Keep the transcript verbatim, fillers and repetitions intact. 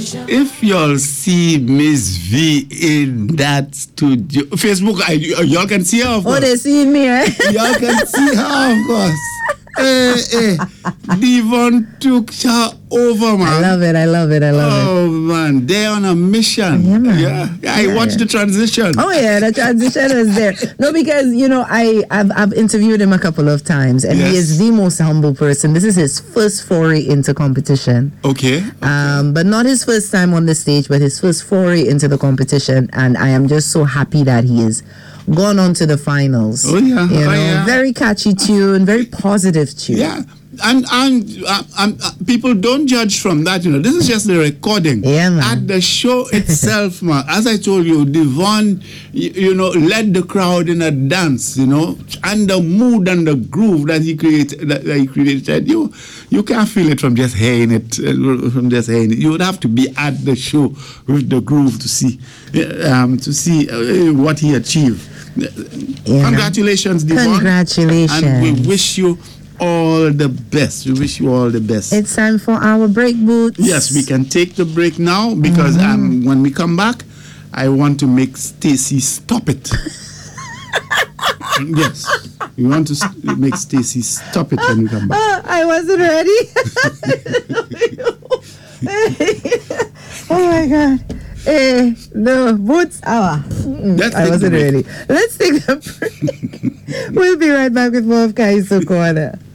If y'all see Miss V in that studio, Facebook, I, y'all can see her, of course. Oh, they see me, eh? Y'all can see her, of course. Eh, eh. Devon took her over, man. I love it, I love it, I love oh, it. Oh, man, they're on a mission. Yeah, man. Yeah, yeah I yeah, watched yeah. the transition. Oh, yeah, the transition is there. No, because, you know, I, I've, I've interviewed him a couple of times, and yes. he is the most humble person. This is his first foray into competition. Okay. okay. Um, but not his first time on the stage, but his first foray into the competition. And I am just so happy that he is gone on to the finals. Oh, yeah. You know, oh, yeah. very catchy tune, very positive tune. Yeah. And and uh, um, uh, people don't judge from that, you know. This is just the recording. Yeah, man. At the show itself, man. As I told you, Devon, you, you know, led the crowd in a dance, you know, and the mood and the groove that he created. That, that he created, you you can't feel it from just hearing it. Uh, from just hearing it, you would have to be at the show with the groove to see, um, to see uh, what he achieved. Yeah. Congratulations, Devon. Congratulations. And we wish you all the best. We wish you all the best. It's time for our break, Boots. Yes, we can take the break now because mm-hmm. um, when we come back, I want to make Stacy stop it. Yes, we want to st- make Stacy stop it when we come back. Uh, I wasn't ready. Oh my God. Eh, no, Boots hour. Mm, I wasn't ready. Let's take a break. We'll be right back with more of Kaiso Corner.